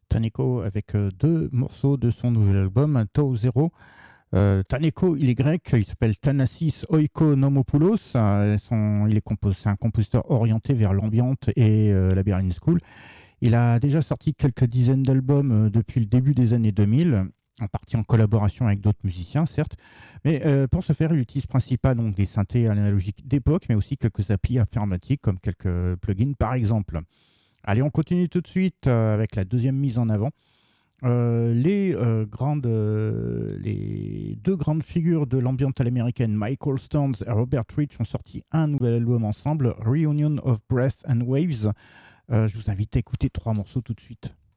Taneko avec deux morceaux de son nouvel album, Tau Zero. Taneko, il est grec, il s'appelle Thanasis Oikonomopoulos. C'est un compositeur orienté vers l'ambiante et la Berlin School. Il a déjà sorti quelques dizaines d'albums depuis le début des années 2000, en partie en collaboration avec d'autres musiciens, certes. Mais pour ce faire, il utilise principalement donc, des synthés analogiques d'époque, mais aussi quelques applis informatiques comme quelques plugins par exemple. Allez, on continue tout de suite avec la deuxième mise en avant. Les deux grandes figures de l'ambiance à l'américaine, Michael Stones et Robert Rich, ont sorti un nouvel album ensemble, Reunion of Breath and Waves. Je vous invite à écouter trois morceaux tout de suite.